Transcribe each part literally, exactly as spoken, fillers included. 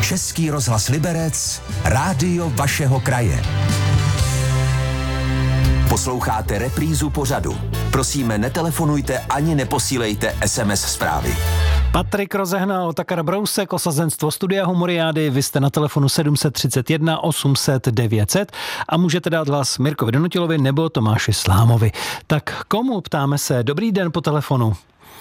Český rozhlas Liberec, rádio vašeho kraje. Posloucháte reprízu pořadu. Prosíme, netelefonujte ani neposílejte es em es zprávy. Patrik rozehnal Otakar Brousek, osazenstvo Studia Humoriády. Vy jste na telefonu sedm set třicet jedna osm set devět set a můžete dát hlas Mirkovi Donutilovi nebo Tomáši Slámovi. Tak komu ptáme se? Dobrý den po telefonu.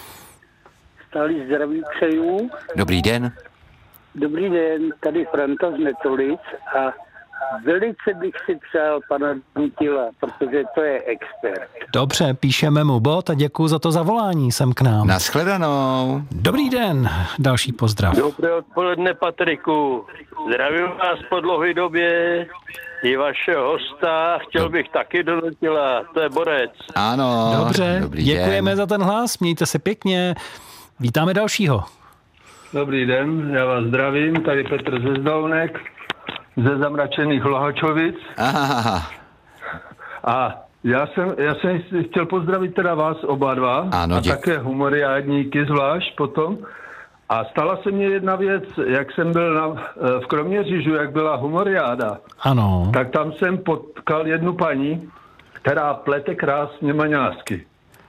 Stálý zdraví přeju. Dobrý den. Dobrý den, tady Franta z Netolic a velice bych si přál pana Donutila, protože to je expert. Dobře, píšeme mu bod a děkuji za to zavolání sem k nám. Naschledanou. Dobrý den, další pozdrav. Dobré odpoledne, Patriku. Zdravím vás po dlouhé době i vašeho hosta. Chtěl bych taky Donutila, to je borec. Ano. Dobře, dobrý děkujeme den. za ten hlas, mějte se pěkně. Vítáme dalšího. Dobrý den, já vás zdravím, tady Petr ze Zdolnek, ze zamračených Lohačovic. Aha. A já jsem, já jsem chtěl pozdravit teda vás oba dva. Ano, a děk... také humoriádníky zvlášť potom. A stala se mně jedna věc, jak jsem byl na, v Kroměřížu, jak byla humoriáda. Ano. Tak tam jsem potkal jednu paní, která plete krásně maňásky.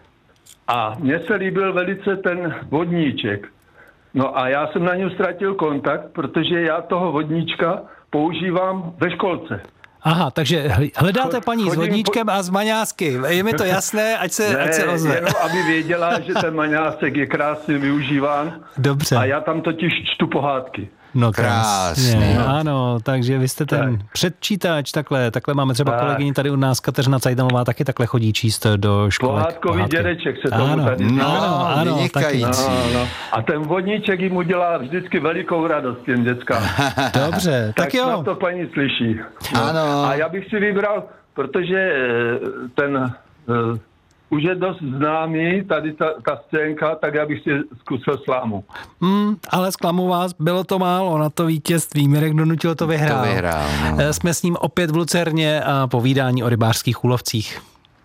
A mně se líbil velice ten vodníček. No a já jsem na něj ztratil kontakt, protože já toho vodníčka používám ve školce. Aha, takže hledáte paní Chodím s vodníčkem po... a s maňásky. Je mi to jasné, ať se, ne, ať se ozve. jenom aby věděla, že ten maňásek je krásně využíván. Dobře. A já tam totiž čtu pohádky. No Krásně. krásně, ano, takže vy jste ten Tak. předčítač, takhle, takhle máme třeba Tak. kolegyni tady u nás, Kateřina Cajdamová, taky takhle chodí číst do školek. Pohádkový pohádky. dědeček se tomu ano, tady No, ano, ano, taky. vynikající. No, no. A ten vodníček jim udělá vždycky velikou radost těm dětskám. Dobře, tak, Tak jo. snad to paní slyší. Ano. A já bych si vybral, protože eh, ten uh, už je dost známý, tady ta, ta scénka, tak já bych si zkusil Slámu. Hmm, ale zklamu vás, bylo to málo na to vítězství. Mirek Donutil to vyhrál. To vyhrál, no. Eh, Jsme s ním opět v Lucerně a povídání o rybářských úlovcích.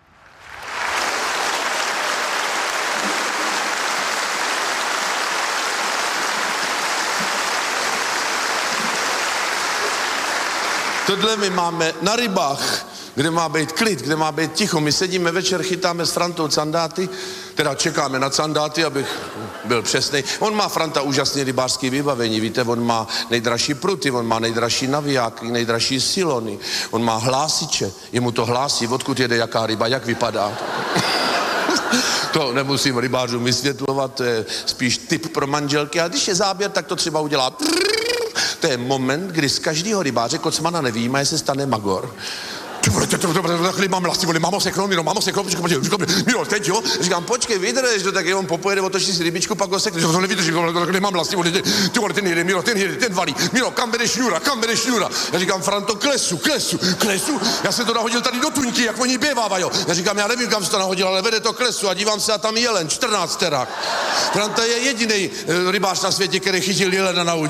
Tohle my máme na rybách, kde má být klid, kde má být ticho. My sedíme večer, chytáme s Frantou candáty, teda čekáme na candáty, abych byl přesnej. On má, Franta, úžasný rybářský vybavení, víte, on má nejdražší pruty, on má nejdražší navijáky, nejdražší silony, on má hlásiče, jemu to hlásí, odkud jede jaká ryba, jak vypadá. To nemusím rybářům vysvětlovat, to je spíš tip pro manželky, a když je záběr, tak to třeba udělá. To je moment, kdy z každého rybáře kocmana nevyjímaje se stane magor. Ty vole, mám lasy, vole, mám oseknout, Miro, mám oseknout, Miro, teď jo, říkám, počkej, vydrž, to tak on popojede, otočí si rybičku, pak osekne, to nevydrží, nemám lasy, vole, ty vole, ten jede, Miro, ten jede, ten valí, Miro, kam vede šňůra, kam vede šňůra, já říkám, Franto, klesu, klesu, klesu, já jsem to nahodil tady do tuňky, jak oni běvávají, já říkám, já nevím, kam se to nahodil, ale vede to klesu a dívám se a tam jelen, čtrnáct terák. Franta je jediný rybář na světě, který chytil jelena na udě.